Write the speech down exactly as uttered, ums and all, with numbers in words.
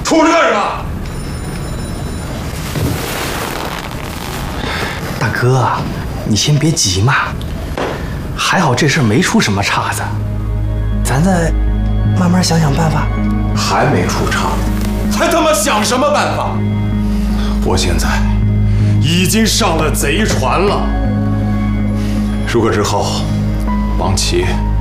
杵着干什么？ 大哥，你先别急嘛，还好这事儿没出什么岔子，咱再慢慢想想办法。 还没出岔，还他妈想什么办法？我现在已经上了贼船了。如果之后王琦